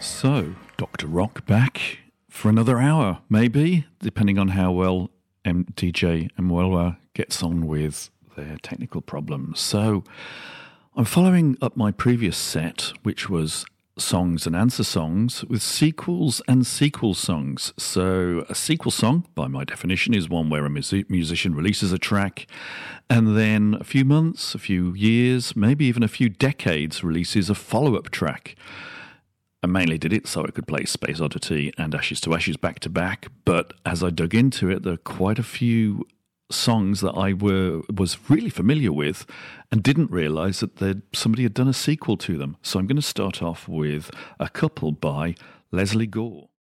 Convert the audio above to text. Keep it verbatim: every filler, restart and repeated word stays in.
So, Doctor Rock back for another hour, maybe, depending on how well M- D J Mwelwa gets on with their technical problems. So, I'm following up my previous set, which was songs and answer songs, with sequels and sequel songs. So, a sequel song, by my definition, is one where a music- musician releases a track and then a few months, a few years, maybe even a few decades, releases a follow-up track. I mainly did it so I could play Space Oddity and Ashes to Ashes back to back, but as I dug into it, there are quite a few songs that I were was really familiar with and didn't realise that somebody had done a sequel to them. So I'm going to start off with a couple by Leslie Gore.